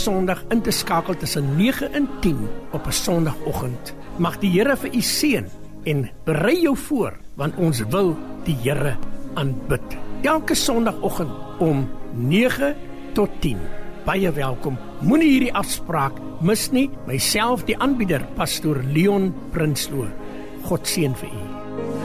Sondag in te skakel tussen 9 en 10 op 'n Sondagoggend. Mag die Here vir u seën en berei jou voor, want ons wil die Here aanbid. Elke Sondagoggend om 9 tot 10. Baie welkom. Moenie hierdie afspraak mis nie. Myself, die aanbieder, Pastoor Leon Prinsloo. God seën vir u.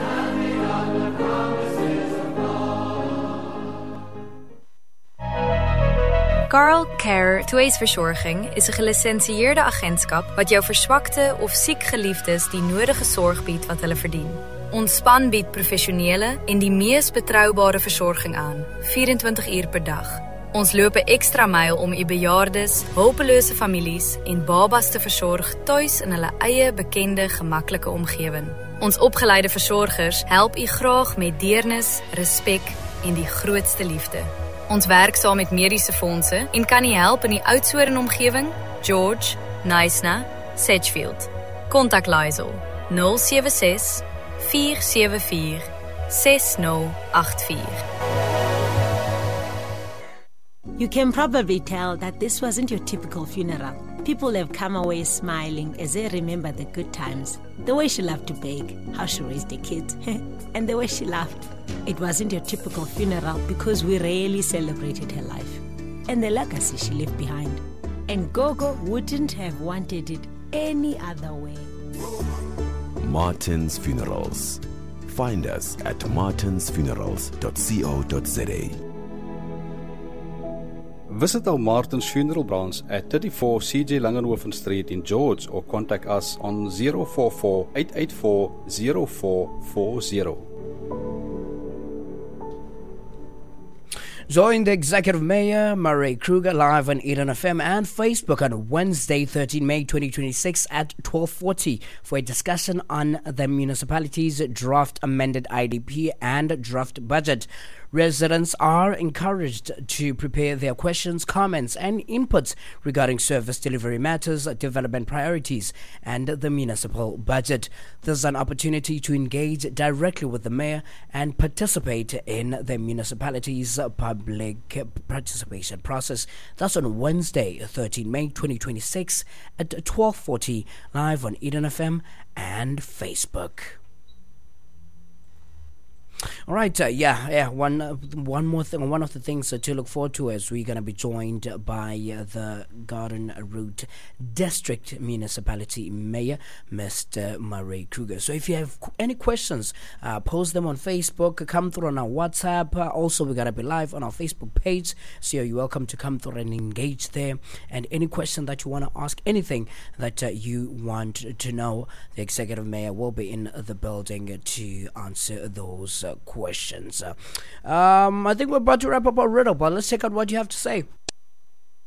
Carl Care Tweesverzorging is 'n gelisensieerde agentskap wat jou verswakte of siek geliefdes die nodige sorg bied wat hulle verdien. Ons span bied professionele en die mees betroubare versorging aan, 24 uur per dag. Ons loop 'n ekstra myl om u bejaardes, hulpelose families en babas te versorg tuis in hulle eie bekende, gemaklike omgewing. Ons opgeleide versorgers help u graag met deernis, respek en die grootste liefde. Ons werk saam met mediese fondse en kan u help in die Oudtshoorn omgewing, George, Knysna, Sedgefield. Kontak Lysel 076 474 6084. You can probably tell that this wasn't your typical funeral. People have come away smiling as they remember the good times. The way she loved to bake, how she raised the kids, and the way she laughed. It wasn't your typical funeral because we really celebrated her life and the legacy she left behind. And Gogo wouldn't have wanted it any other way. Martin's Funerals. Find us at martinsfunerals.co.za. Visit our Martin's Funeral branch at 34 CJ Langenhoven Street in George or contact us on 044-884-0440. Join the Executive Mayor, Murray Kruger, live on Eden FM and Facebook on Wednesday, 13 May 2026 at 12:40 for a discussion on the municipality's draft amended IDP and draft budget. Residents are encouraged to prepare their questions, comments, and inputs regarding service delivery matters, development priorities, and the municipal budget. There's an opportunity to engage directly with the mayor and participate in the municipality's public participation process. That's on Wednesday, 13 May 2026 at 12:40, live on Eden FM and Facebook. All right, one more thing. One of the things to look forward to is we're going to be joined by the Garden Route District Municipality Mayor, Mr. Murray Kruger. So if you have any questions, post them on Facebook, come through on our WhatsApp. Also, we're going to be live on our Facebook page, so you're welcome to come through and engage there. And any question that you want to ask, anything that you want to know, the Executive Mayor will be in the building to answer those questions. I think we're about to wrap up our riddle, but let's check out what you have to say.